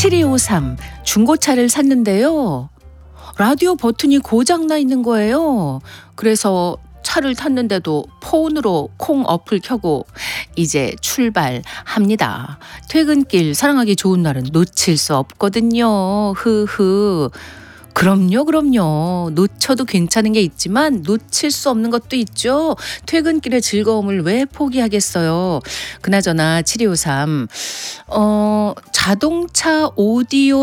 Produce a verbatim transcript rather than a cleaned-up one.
칠이오삼 중고차를 샀는데요. 라디오 버튼이 고장나 있는 거예요. 그래서 차를 탔는데도 폰으로 콩 어플 켜고 이제 출발합니다. 퇴근길 사랑하기 좋은 날은 놓칠 수 없거든요. 흐흐. 그럼요, 그럼요. 놓쳐도 괜찮은 게 있지만 놓칠 수 없는 것도 있죠. 퇴근길의 즐거움을 왜 포기하겠어요. 그나저나 칠이오삼 어, 자동차 오디오